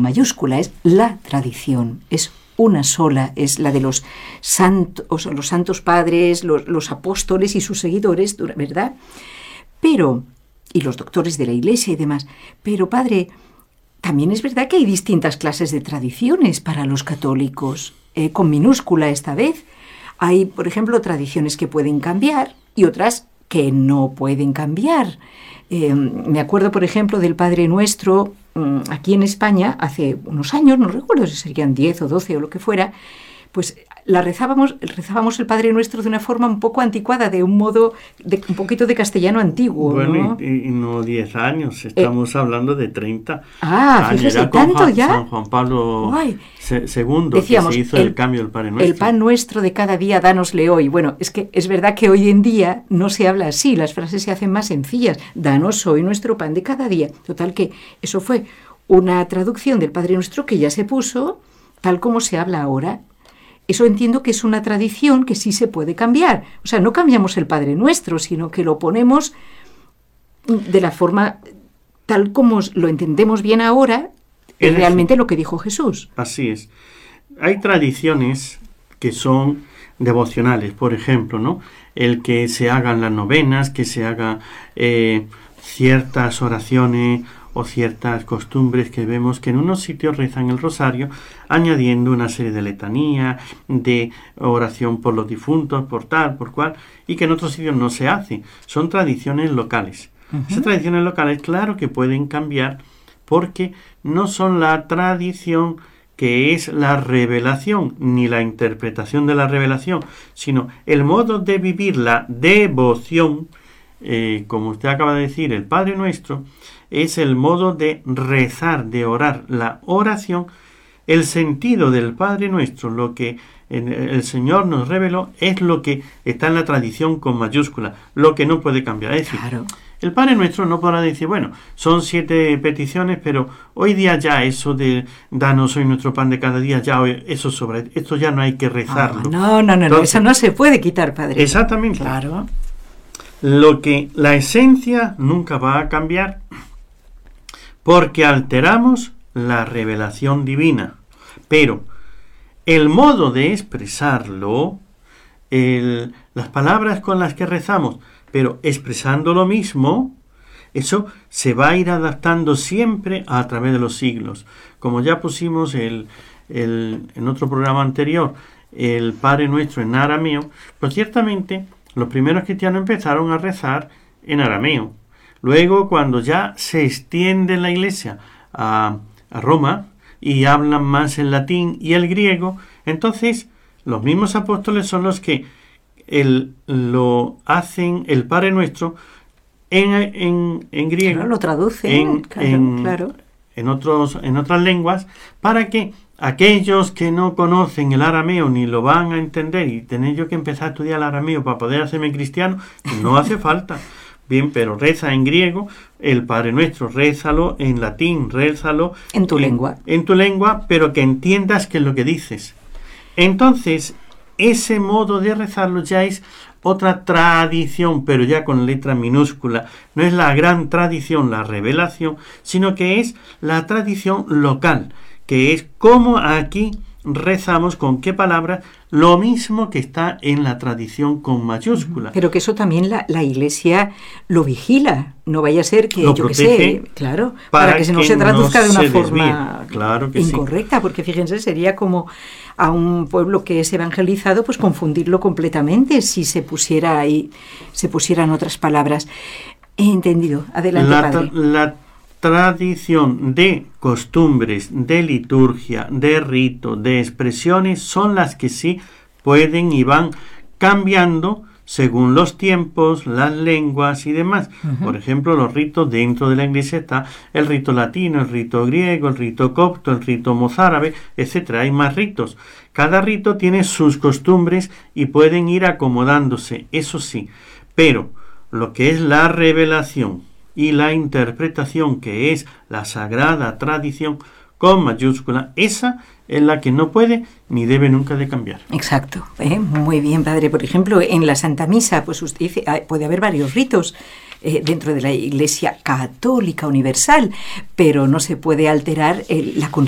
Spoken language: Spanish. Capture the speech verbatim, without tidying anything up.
mayúscula, es la tradición, es una sola, es la de los santos, los santos padres, los, los apóstoles y sus seguidores, ¿verdad? Pero, y los doctores de la Iglesia y demás, pero padre, también es verdad que hay distintas clases de tradiciones para los católicos, eh, con minúscula esta vez. Hay, por ejemplo, tradiciones que pueden cambiar y otras que no pueden cambiar. Eh, me acuerdo, por ejemplo, del Padre Nuestro um, aquí en España, hace unos años, no recuerdo si serían diez o doce o lo que fuera, pues la rezábamos, rezábamos el Padre Nuestro de una forma un poco anticuada, de un modo, de un poquito de castellano antiguo. Bueno, ¿no? y, y no diez años, estamos eh, hablando de treinta. Ah, años. fíjese, Ya con ¿tanto Juan, ya? San Juan Pablo Ay. segundo, Decíamos, que se hizo el, el cambio del Padre Nuestro. El pan nuestro de cada día, dánosle hoy. Bueno, es que es verdad que hoy en día no se habla así, las frases se hacen más sencillas. Danos hoy nuestro pan de cada día. Total que eso fue una traducción del Padre Nuestro que ya se puso tal como se habla ahora. Eso entiendo que es una tradición que sí se puede cambiar. O sea, no cambiamos el Padre Nuestro, sino que lo ponemos de la forma tal como lo entendemos bien ahora, es realmente lo que dijo Jesús. Así es. Hay tradiciones que son devocionales, por ejemplo, ¿no? El que se hagan las novenas, que se hagan eh, ciertas oraciones o ciertas costumbres que vemos que en unos sitios rezan el rosario añadiendo una serie de letanías, de oración por los difuntos, por tal, por cual, y que en otros sitios no se hace. Son tradiciones locales. Uh-huh. Esas tradiciones locales, claro que pueden cambiar porque no son la tradición que es la revelación, ni la interpretación de la revelación, sino el modo de vivir la devoción, eh, como usted acaba de decir, el Padre Nuestro, es el modo de rezar, de orar, la oración, el sentido del Padre Nuestro, lo que el Señor nos reveló, es lo que está en la tradición con mayúscula, lo que no puede cambiar. Es decir, claro. El Padre Nuestro no podrá decir, bueno, son siete peticiones, pero hoy día ya eso de danos hoy nuestro pan de cada día, ya hoy, eso sobra, esto ya no hay que rezarlo. Oh, no, no, no, Entonces, no, eso no se puede quitar, Padre. Exactamente. Claro. Lo que la esencia nunca va a cambiar, porque alteramos la revelación divina. Pero el modo de expresarlo, el, las palabras con las que rezamos, pero expresando lo mismo, eso se va a ir adaptando siempre a través de los siglos. Como ya pusimos el, el, en otro programa anterior, el Padre Nuestro en arameo, pues ciertamente los primeros cristianos empezaron a rezar en arameo. Luego, cuando ya se extiende la Iglesia a, a Roma y hablan más el latín y el griego, entonces los mismos apóstoles son los que el, lo hacen el Padre Nuestro en, en, en griego. Claro, lo traducen, en, claro, en, claro. En, otros, en otras lenguas, para que aquellos que no conocen el arameo ni lo van a entender y tener yo que empezar a estudiar el arameo para poder hacerme cristiano, no hace falta. Bien, pero reza en griego, el Padre Nuestro, rézalo en latín, rézalo en tu en, lengua. En tu lengua, pero que entiendas qué es lo que dices. Entonces, ese modo de rezarlo ya es otra tradición, pero ya con letra minúscula. No es la gran tradición, la revelación, sino que es la tradición local, que es como aquí rezamos, con qué palabras, lo mismo que está en la tradición con mayúscula. Pero que eso también la, la Iglesia lo vigila, no vaya a ser que, lo yo qué sé, claro, para, para que, que no se traduzca no de una forma claro que incorrecta, sí. Porque fíjense, sería como a un pueblo que es evangelizado, pues confundirlo completamente si se pusiera ahí, se pusieran otras palabras. He entendido. Adelante, la, padre. La tradición de costumbres, de liturgia, de rito, de expresiones son las que sí pueden y van cambiando según los tiempos, las lenguas y demás. Uh-huh. Por ejemplo, los ritos dentro de la Iglesia está el rito latino, el rito griego, el rito copto, el rito mozárabe, etcétera. Hay más ritos. Cada rito tiene sus costumbres y pueden ir acomodándose, eso sí. Pero lo que es la revelación y la interpretación, que es la sagrada tradición con mayúscula, esa es la que no puede ni debe nunca de cambiar. Exacto, ¿eh? Muy bien, padre. Por ejemplo, en la Santa Misa, pues usted dice, puede haber varios ritos eh, dentro de la Iglesia Católica Universal, pero no se puede alterar el, la